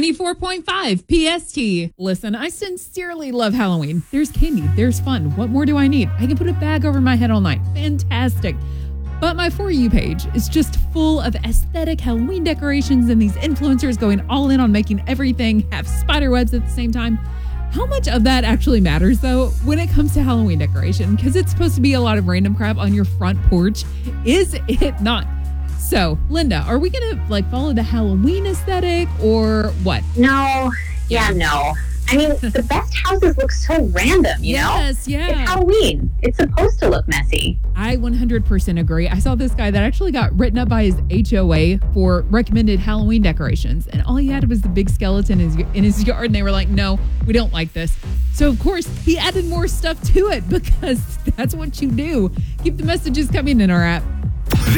94.5 PST. Listen, I sincerely love Halloween. There's candy, there's fun. What more do I need? I can put a bag over my head all night. Fantastic. But my For You page is just full of aesthetic Halloween decorations and these influencers going all in on making everything have spider webs at the same time. How much of that actually matters, though, when it comes to Halloween decoration? Because it's supposed to be a lot of random crap on your front porch. Is it not? So, Linda, are we going to follow the Halloween aesthetic or what? No. I mean, the best houses look so random, you know? Yes, yeah. It's Halloween. It's supposed to look messy. I 100% agree. I saw this guy that actually got written up by his HOA for recommended Halloween decorations. And all he had was the big skeleton in his yard. And they were like, no, we don't like this. So, of course, he added more stuff to it because that's what you do. Keep the messages coming in our app.